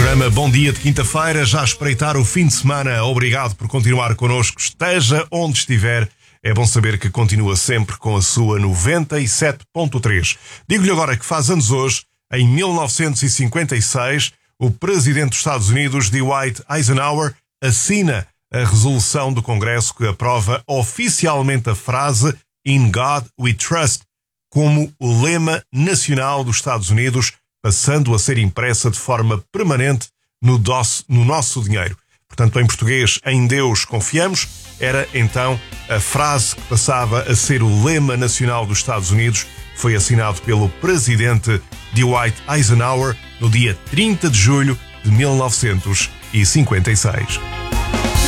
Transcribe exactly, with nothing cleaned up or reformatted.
programa Bom Dia de quinta-feira, já a espreitar o fim de semana. Obrigado por continuar connosco, esteja onde estiver. É bom saber que continua sempre com a sua noventa e sete ponto três. Digo-lhe agora que faz anos hoje, em mil novecentos e cinquenta e seis, o presidente dos Estados Unidos, Dwight Eisenhower, assina a resolução do Congresso que aprova oficialmente a frase In God We Trust como o lema nacional dos Estados Unidos, passando a ser impressa de forma permanente no, doce, no nosso dinheiro. Portanto, em português, em Deus confiamos, era então a frase que passava a ser o lema nacional dos Estados Unidos. Foi assinado pelo presidente Dwight Eisenhower no dia trinta de julho de mil novecentos e cinquenta e seis.